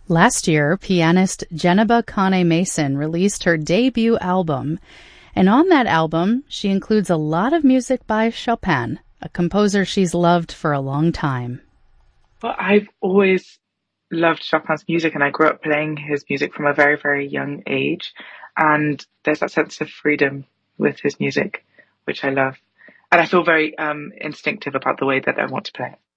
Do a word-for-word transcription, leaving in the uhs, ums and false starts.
Last year, pianist Geneba Kane Mason released her debut album, and on that album, she includes a lot of music by Chopin, a composer she's loved for a long time. Well, I've always loved Chopin's music, and I grew up playing his music from a very, very young age. And there's that sense of freedom with his music, which I love. And I feel very um, instinctive about the way that I want to play it.